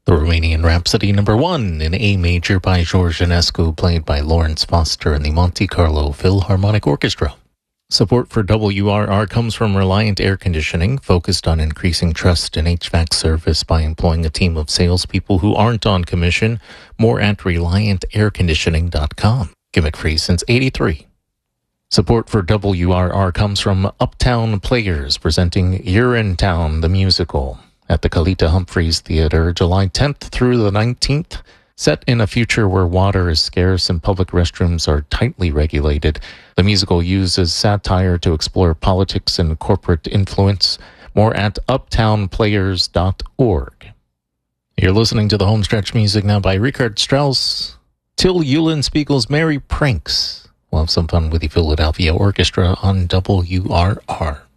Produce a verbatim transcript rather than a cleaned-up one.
The Romanian Rhapsody number one in A major by George Enescu, played by Lawrence Foster and the Monte Carlo Philharmonic Orchestra. Support for W R R comes from Reliant Air Conditioning, focused on increasing trust in H V A C service by employing a team of salespeople who aren't on commission. More at reliant air conditioning dot com. Gimmick free since eighty-three. Support for W R R comes from Uptown Players, presenting Urinetown the Musical at the Kalita Humphreys Theater, July tenth through the nineteenth. Set in a future where water is scarce and public restrooms are tightly regulated, the musical uses satire to explore politics and corporate influence. More at uptown players dot org. You're listening to the Homestretch music now by Richard Strauss. Till Eulenspiegel's Merry Pranks. We'll have some fun with the Philadelphia Orchestra on W R R.